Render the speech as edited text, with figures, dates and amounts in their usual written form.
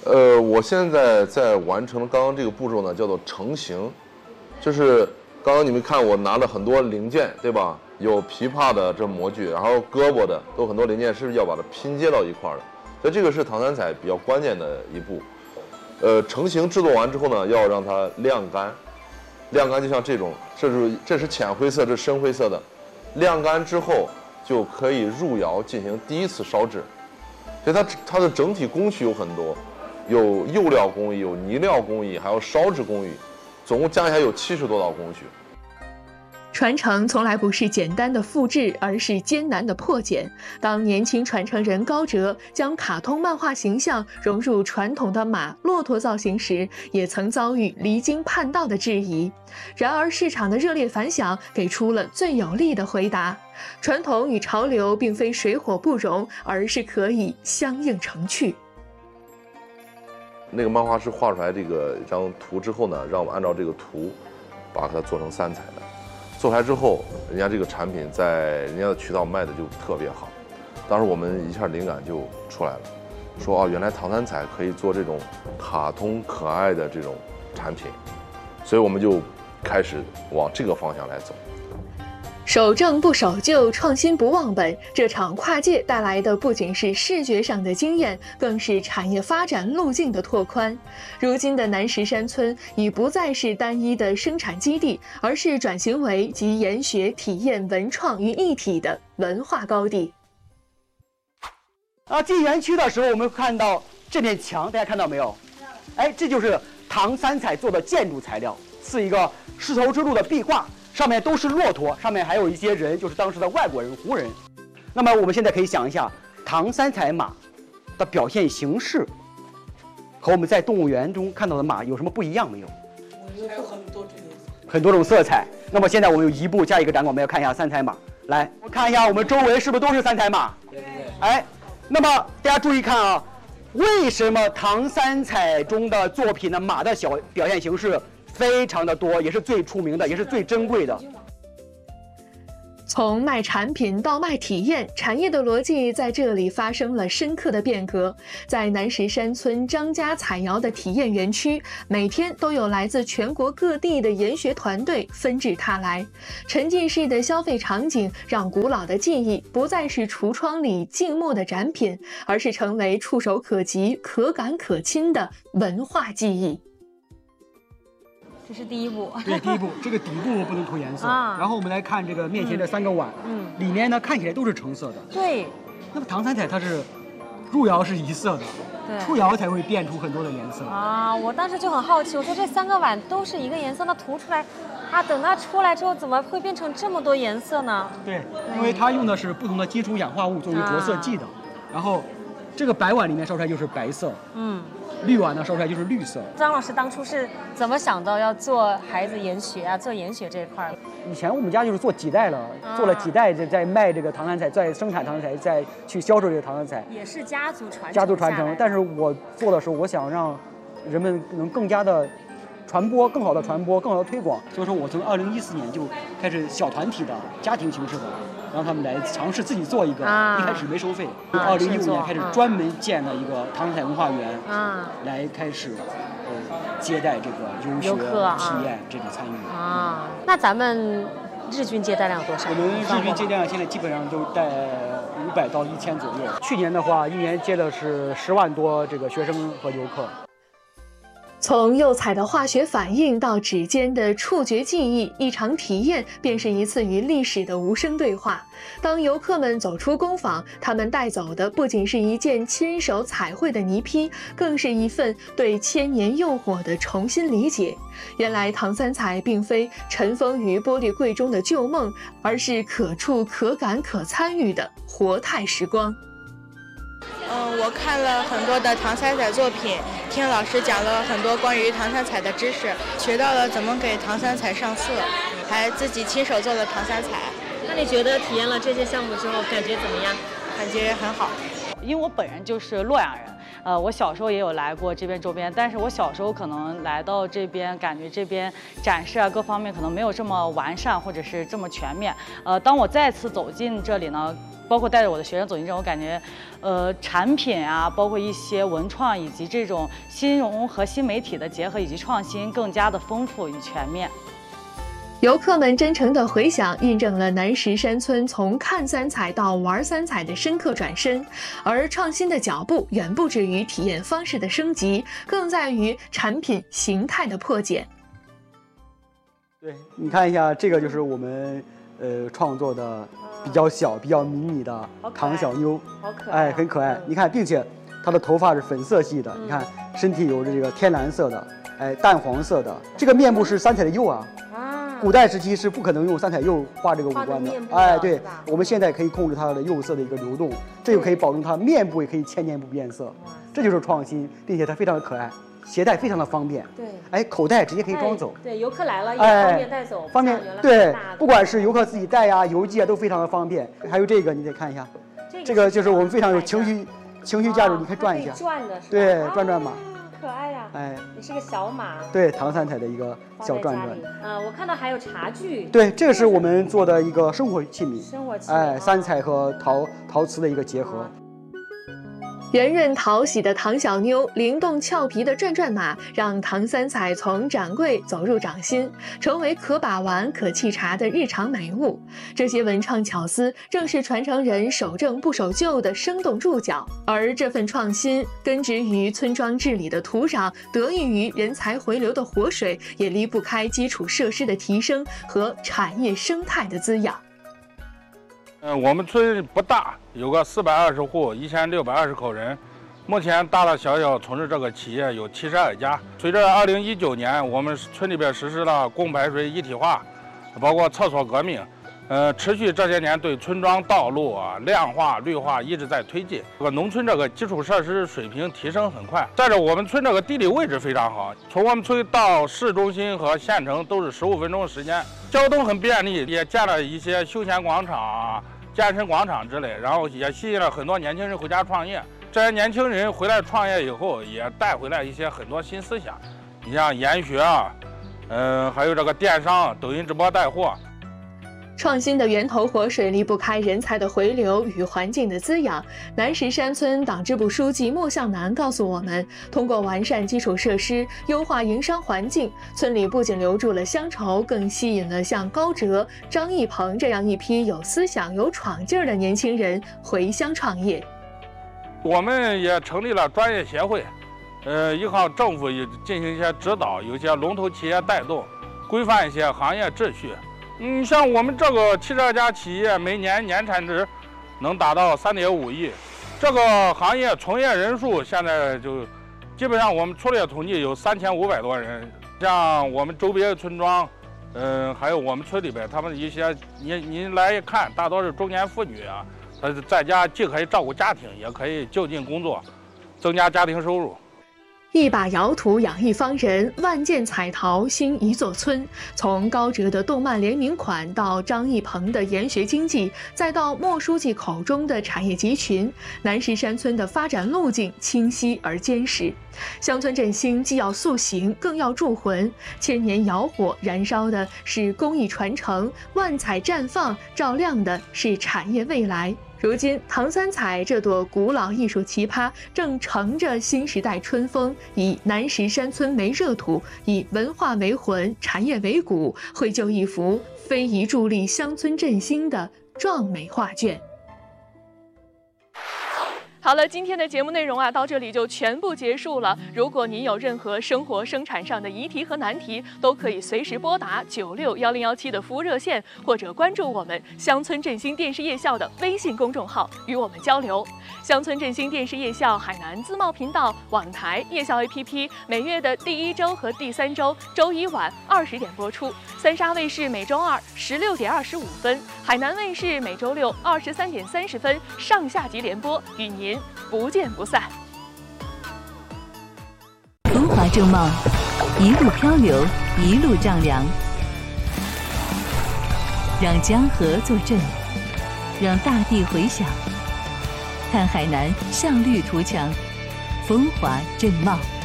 我现在在完成刚刚这个步骤呢，叫做成型，就是刚刚你们看我拿了很多零件，对吧？有琵琶的这模具，然后胳膊的都很多零件是要把它拼接到一块儿的，所以这个是唐三彩比较关键的一步。成型制作完之后呢，要让它晾干，晾干就像这种，这是浅灰色，这是深灰色的，晾干之后就可以入窑进行第一次烧制。所以它的整体工序有很多，有釉料工艺，有泥料工艺，还有烧制工艺，总共加起来有70多道工序。 传承从来不是简单的复制，而是艰难的破茧。当年轻传承人高哲将卡通漫画形象融入传统的马、骆驼造型时，也曾遭遇离经叛道的质疑。然而市场的热烈反响给出了最有力的回答：传统与潮流并非水火不容，而是可以相映成趣。 那个漫画师画出来这张图之后呢，让我们按照这个图把它做成三彩的。做出来之后，人家这个产品在人家的渠道卖的就特别好，当时我们一下灵感就出来了，说原来唐三彩可以做这种卡通可爱的这种产品，所以我们就开始往这个方向来走。 守正不守旧，创新不忘本。这场跨界带来的不仅是视觉上的惊艳，更是产业发展路径的拓宽。如今的南石山村已不再是单一的生产基地，而是转型为集研学、体验、文创于一体的文化高地。 进园区的时候，我们看到这面墙，大家看到没有？这就是唐三彩做的建筑材料，是一个丝绸之路的壁画。上面都是骆驼，上面还有一些人，就是当时的外国人、胡人。那么我们现在可以想一下，唐三彩马的表现形式和我们在动物园中看到的马有什么不一样没有？ 还有很多种色彩。那么现在我们有一步加一个展馆，我们要看一下三彩马。来，我看一下我们周围是不是都是三彩马？ 对。 那么大家注意看啊，为什么唐三彩中的作品的马的表现形式非常的多，也是最出名的，也是最珍贵的。 从卖产品到卖体验，产业的逻辑在这里发生了深刻的变革。在南石山村张家彩窑的体验园区，每天都有来自全国各地的研学团队纷至沓来。沉浸式的消费场景让古老的技艺不再是橱窗里静默的展品，而是成为触手可及、可感可亲的文化记忆。 这是第一步， 对，第一步，这个底部不能涂颜色。然后我们来看这个面前这3个碗，里面呢看起来都是橙色的。 对。 那么唐三彩它是入窑是一色的， 对， 出窑才会变出很多的颜色。 我当时就很好奇，我说这3个碗都是一个颜色，那涂出来，等它出来之后怎么会变成这么多颜色呢？ 对，因为它用的是不同的基础氧化物作为着色剂的。然后这个白碗里面烧出来就是白色。绿碗呢烧出来就是绿色。 张老师当初是怎么想到要做孩子研学做研学这一块？ 以前我们家就是做几代了，做了几代在卖这个唐三彩，在生产唐三彩，在去销售这个唐三彩， 也是家族传承。 但是我做的时候，我想让人们能更加的传播，更好的传播，更好的推广。所以说我从2014年就开始小团体的家庭形式的，让他们来尝试自己做一个，一开始没收费。2015年开始专门建了一个唐三彩文化园，来开始接待这个游学体验这个参与。 那咱们日均接待量多少？ 我们日均接待量现在基本上都带500到1000左右。去年的话，一年接的是10万多这个学生和游客。 从釉彩的化学反应到指尖的触觉记忆，一场体验便是一次与历史的无声对话。当游客们走出工坊，他们带走的不仅是一件亲手彩绘的泥坯，更是一份对千年釉火的重新理解。原来唐三彩并非尘封于玻璃柜中的旧梦，而是可触可感可参与的活态时光。 我看了很多的唐三彩作品，听老师讲了很多关于唐三彩的知识，学到了怎么给唐三彩上色，还自己亲手做了唐三彩。 那你觉得体验了这些项目之后感觉怎么样？ 感觉很好。 因为我本人就是洛阳人，我小时候也有来过这边周边，但是我小时候可能来到这边，感觉这边展示各方面可能没有这么完善或者是这么全面。当我再次走进这里呢， 包括带着我的学生走进这，我感觉，产品啊，包括一些文创以及这种新融和新媒体的结合以及创新更加的丰富与全面。 游客们真诚的回响，印证了南石山村从看三彩到玩三彩的深刻转身。而创新的脚步远不止于体验方式的升级，更在于产品形态的破解。 对，你看一下，这个就是我们创作的比较小、比较迷你的唐小妞， 好可爱， 很可爱。你看，并且她的头发是粉色系的，你看身体有着这个天蓝色的，淡黄色的，这个面部是三彩的釉啊。古代时期是不可能用三彩釉画这个五官的，对，我们现在可以控制它的釉色的一个流动，这就可以保证它面部也可以千年不变色，这就是创新，并且它非常的可爱，携带非常的方便， 对， 口袋直接可以装走， 对，游客来了也方便带走， 方便，对，不管是游客自己带呀、邮寄啊，都非常的方便。还有这个，你得看一下，这个就是我们非常有情绪价值，你可以转一下， 转的是吧？ 对，转马。 可爱呀！也是个小马， 对，唐三彩的一个小转转。 我看到还有茶具。 对，这个是我们做的一个生活器皿。三彩和陶瓷的一个结合。 圆润讨喜的唐小妞，灵动俏皮的转转马，让唐三彩从掌柜走入掌心，成为可把玩、可沏茶的日常美物。这些文创巧思，正是传承人守正不守旧的生动注脚。而这份创新，根植于村庄治理的土壤，得益于人才回流的活水，也离不开基础设施的提升和产业生态的滋养。 我们村不大，有个420户，1620口人。目前大大小小从事这个企业有72家。随着2019年我们村里边实施了供排水一体化，包括厕所革命，持续这些年对村庄道路亮化、绿化一直在推进。这个农村这个基础设施水平提升很快。再者，我们村这个地理位置非常好，从我们村到市中心和县城都是15分钟的时间，交通很便利，也建了一些休闲广场、健身广场之类，然后也吸引了很多年轻人回家创业。这些年轻人回来创业以后，也带回来一些很多新思想，你像研学还有这个电商、抖音直播带货。 创新的源头活水离不开人才的回流与环境的滋养。南石山村党支部书记莫向南告诉我们，通过完善基础设施、优化营商环境，村里不仅留住了乡愁，更吸引了像高哲、张义鹏这样一批有思想、有闯劲儿的年轻人回乡创业。 我们也成立了专业协会，依靠政府也进行一些指导，有些龙头企业带动，规范一些行业秩序。像我们这个72家企业，每年年产值能达到3.5亿，这个行业从业人数现在就基本上我们粗略统计有3500多人。像我们周边村庄，还有我们村里边，他们一些您来一看，大多是中年妇女啊，在家既可以照顾家庭，也可以就近工作，增加家庭收入。 一把窑土养一方人，万件彩陶兴一座村。从高哲的动漫联名款，到张义鹏的研学经济，再到莫书记口中的产业集群，南石山村的发展路径清晰而坚实。乡村振兴既要塑形，更要铸魂。千年窑火燃烧的是工艺传承，万彩绽放照亮的是产业未来。如今，唐三彩这朵古老艺术奇葩正乘着新时代春风，以南石山村为热土，以文化为魂，产业为骨，绘就一幅非遗助力乡村振兴的壮美画卷。好了，今天的节目内容到这里就全部结束了。如果您有任何生活生产上的疑题和难题，都可以随时拨打961017的服务热线，或者关注我们乡村振兴电视夜校的微信公众号与我们交流。乡村振兴电视夜校海南自贸频道、网台夜校 APP 每月的第1周和第3周周一晚20点播出，三沙卫视每周二16点25分，海南卫视每周六23点30分上下集联播，与您不见不散。 风华正茂，一路漂流，一路丈量，让江河作证，让大地回响。看海南向绿图强，风华正茂。